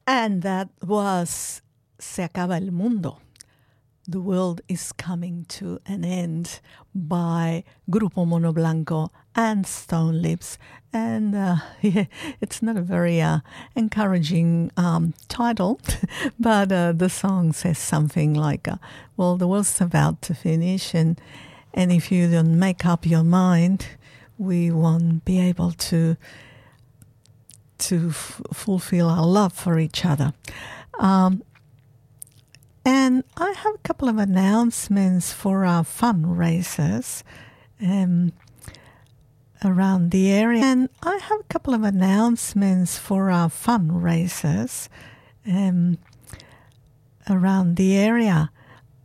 And that was Se Acaba el Mundo. The World is Coming to an End by Grupo Mono Blanco and Stone Lips. And yeah, it's not a very encouraging title, but the song says something like, well, the world's about to finish, and if you don't make up your mind, we won't be able to fulfill our love for each other. And I have a couple of announcements for our fundraisers around the area. And I have a couple of announcements for our fundraisers around the area.